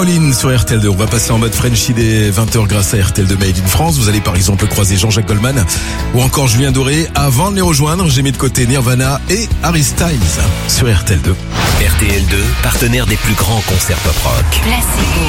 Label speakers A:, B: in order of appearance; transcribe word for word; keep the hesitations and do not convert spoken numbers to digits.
A: Shaolin sur R T L deux. On va passer en mode Frenchy dès vingt heures grâce à R T L deux Made in France. Vous allez par exemple croiser Jean-Jacques Goldman ou encore Julien Doré. Avant de les rejoindre, j'ai mis de côté Nirvana et Harry Styles sur R T L deux.
B: R T L deux, partenaire des plus grands concerts pop rock.
C: Placebo,